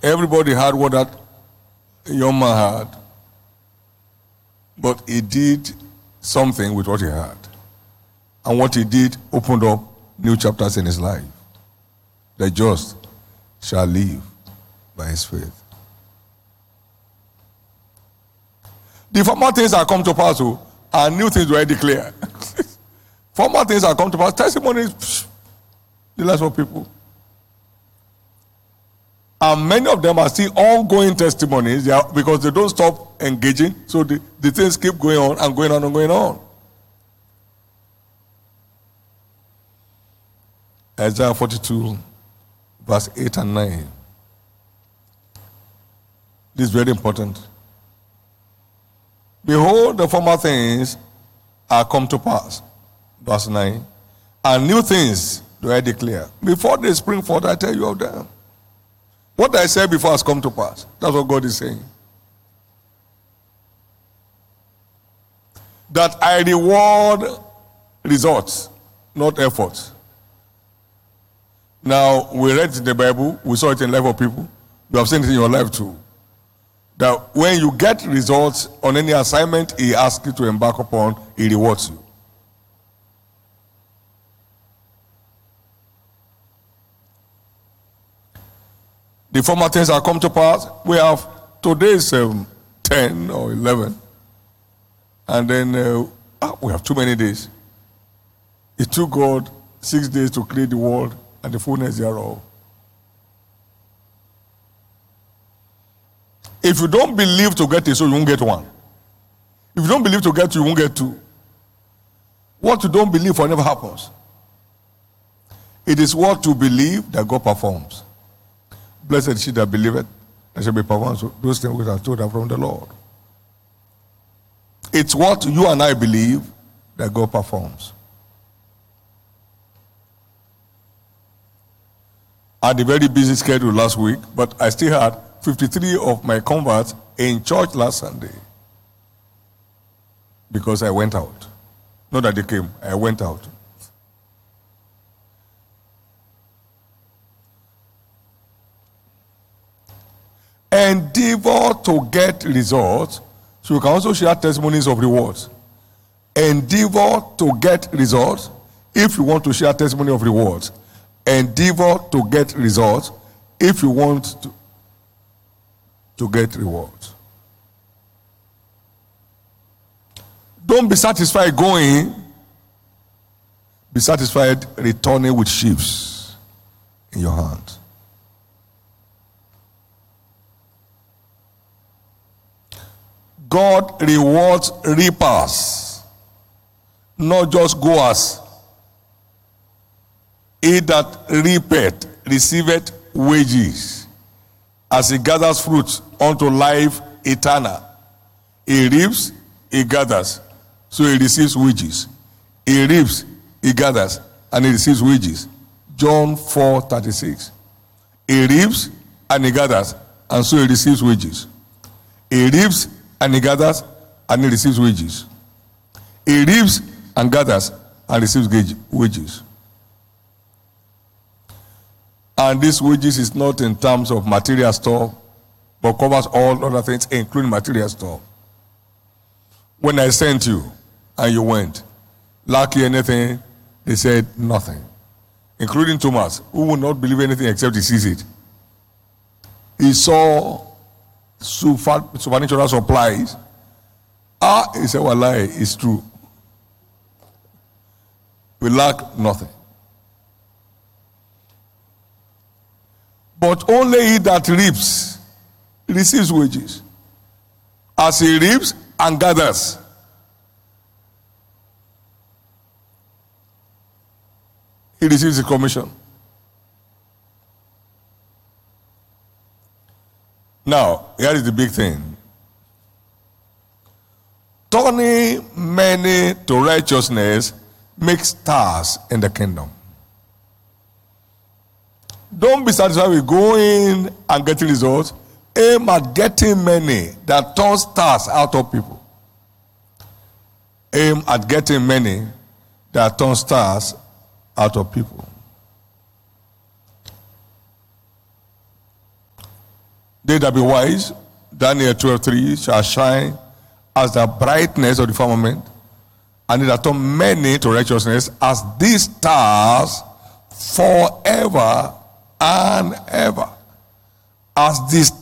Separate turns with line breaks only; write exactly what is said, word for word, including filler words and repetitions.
Everybody had what that young man had. But he did something with what he had. And what he did opened up new chapters in his life. The just shall live by his faith. The former things are come to pass, and new things were declared. Former things are come to pass. Testimonies, psh, the lives of people. And many of them are still ongoing testimonies they are, because they don't stop engaging. So the, the things keep going on and going on and going on. Isaiah forty-two, verse eight and nine. This is very important. Behold, the former things are come to pass. Verse nine. And new things do I declare. Before they spring forth, I tell you of them. What I said before has come to pass. That's what God is saying. That I reward results, not efforts. Now, we read in the Bible, we saw it in the life of people. You have seen it in your life too. That when you get results on any assignment he asks you to embark upon, he rewards you. The former things are come to pass. We have today's um, ten or eleven. And then uh, ah, we have too many days. It took God six days to create the world and the fullness thereof. If you don't believe to get a soul, you won't get one. If you don't believe to get two, you won't get two. What you don't believe for never happens. It is what you believe that God performs. Blessed is she that believeth, and shall be performed. So those things which are told are from the Lord. It's what you and I believe that God performs. I had a very busy schedule last week, but I still had fifty-three of my converts in church last Sunday. Because I went out. Not that they came, I went out. Endeavor to get results, so you can also share testimonies of rewards. Endeavor to get results. If you want to share testimony of rewards, endeavor to get results. If you want to, to get rewards. Don't be satisfied going. Be satisfied returning with sheaves in your hand. God rewards reapers, not just goers. He that reapeth receiveth wages, as he gathers fruit unto life eternal. He reaps, he gathers, so he receives wages. He reaps, he gathers, and he receives wages. John four thirty-six. He reaps and he gathers, and so he receives wages. He reaps and he gathers and he receives wages. He reaps and gathers and receives wages. And this wages is not in terms of material stuff, but covers all other things, including material stuff. When I sent you and you went, lack you anything, they said nothing. Including Thomas, who will not believe anything except he sees it. He saw supernatural supplies. Ah, he said, well, it's true. We lack nothing. But only he that reaps receives wages. As he reaps and gathers, he receives the commission. Now, here is the big thing. Turning many to righteousness makes stars in the kingdom. Don't be satisfied with going and getting results. Aim at getting many that turn stars out of people. Aim at getting many that turn stars out of people. They that be wise, Daniel twelve three, shall shine as the brightness of the firmament, and they that turn many to righteousness as these stars forever and ever. As these